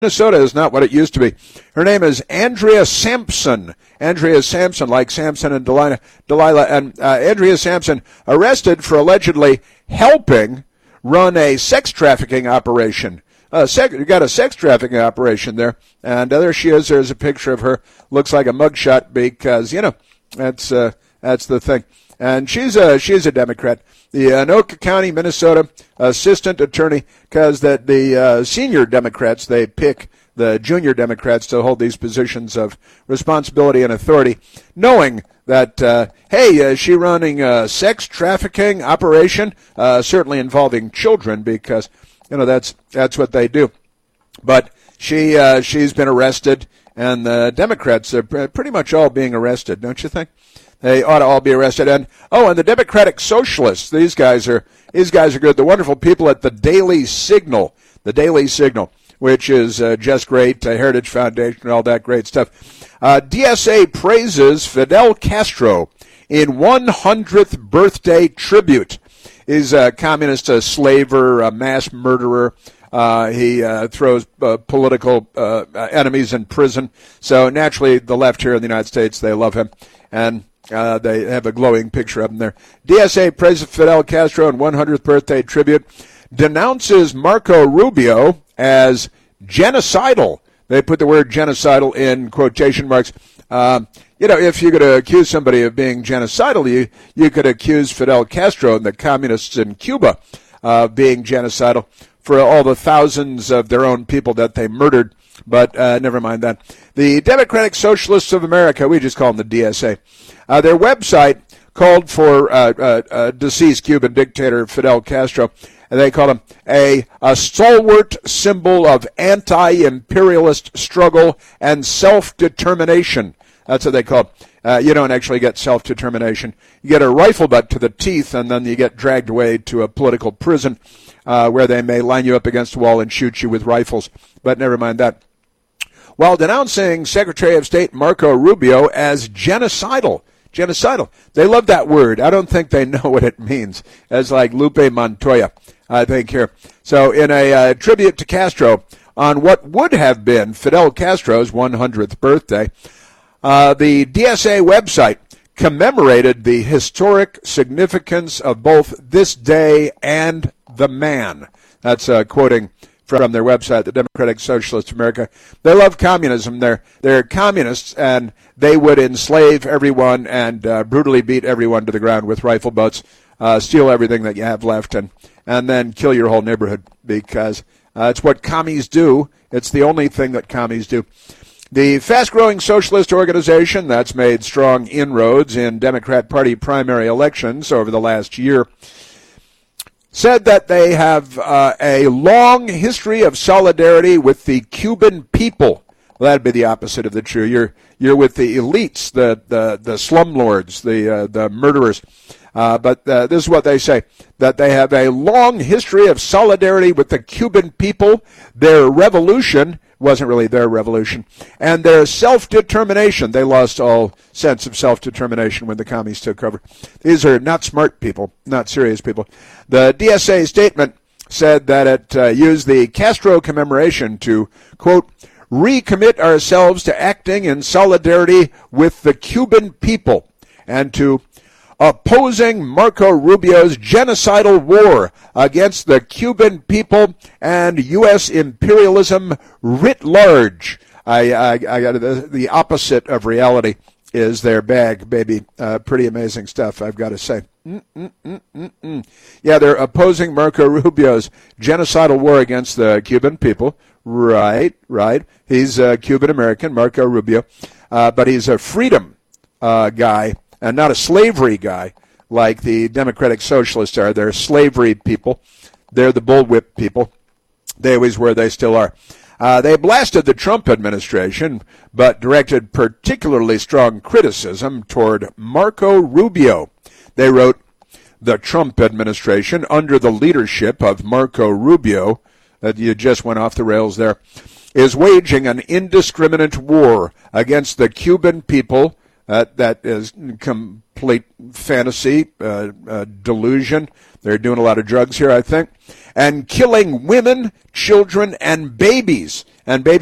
Minnesota is not what it used to be. Her name is Andrea Sampson. Andrea Sampson, like Samson and Delilah. And Andrea Sampson arrested for allegedly helping run a sex trafficking operation. You got a sex trafficking operation there. And there she is. There's a picture of her. Looks like a mugshot because, that's the thing. And she's a Democrat. The Anoka County, Minnesota assistant attorney, because the senior Democrats, they pick the junior Democrats to hold these positions of responsibility and authority, knowing that, hey, she running a sex trafficking operation, certainly involving children, because, that's what they do. But she's been arrested, and the Democrats are pretty much all being arrested, don't you think? They ought to all be arrested. And the Democratic Socialists, these guys are good. The wonderful people at the Daily Signal, which is just great, Heritage Foundation, all that great stuff. DSA praises Fidel Castro in 100th birthday tribute. He's a communist, a slaver, a mass murderer. He throws political enemies in prison. So naturally, the left here in the United States, they love him. And they have a glowing picture of him there. DSA praises Fidel Castro in 100th birthday tribute, denounces Marco Rubio as genocidal. They put the word genocidal in quotation marks. If you could accuse somebody of being genocidal, you could accuse Fidel Castro and the communists in Cuba of being genocidal for all the thousands of their own people that they murdered. But never mind that. The Democratic Socialists of America, we just call them the DSA, their website called for deceased Cuban dictator Fidel Castro, and they called him a stalwart symbol of anti-imperialist struggle and self-determination. That's what they call it. You don't actually get self-determination. You get a rifle butt to the teeth, and then you get dragged away to a political prison where they may line you up against a wall and shoot you with rifles. But never mind that. While denouncing Secretary of State Marco Rubio as genocidal. They love that word. I don't think they know what it means. As like Lupe Montoya, I think here. So in a tribute to Castro on what would have been Fidel Castro's 100th birthday, the DSA website commemorated the historic significance of both this day and the man. That's quoting from their website, the Democratic Socialists of America. They love communism. They're communists, and they would enslave everyone and brutally beat everyone to the ground with rifle butts, steal everything that you have left, and then kill your whole neighborhood, because it's what commies do. It's the only thing that commies do. The fast-growing socialist organization that's made strong inroads in Democrat Party primary elections over the last year said that they have a long history of solidarity with the Cuban people. Well, that'd be the opposite of the true. You're with the elites, the slumlords, the murderers. But this is what they say, that they have a long history of solidarity with the Cuban people. Their revolution wasn't really their revolution. And their self-determination, they lost all sense of self-determination when the commies took over. These are not smart people, not serious people. The DSA statement said that it used the Castro commemoration to, quote, recommit ourselves to acting in solidarity with the Cuban people and to opposing Marco Rubio's genocidal war against the Cuban people and U.S. imperialism writ large. I got the opposite of reality is their bag, baby. Pretty amazing stuff, I've got to say. Yeah, they're opposing Marco Rubio's genocidal war against the Cuban people. Right. He's a Cuban-American, Marco Rubio, but he's a freedom guy and not a slavery guy like the Democratic Socialists are. They're slavery people. They're the bullwhip people. They always were. They still are. They blasted the Trump administration, but directed particularly strong criticism toward Marco Rubio. They wrote, the Trump administration, under the leadership of Marco Rubio, that you just went off the rails there, is waging an indiscriminate war against the Cuban people. That is complete fantasy, delusion. They're doing a lot of drugs here, I think. And killing women, children, and babies and baby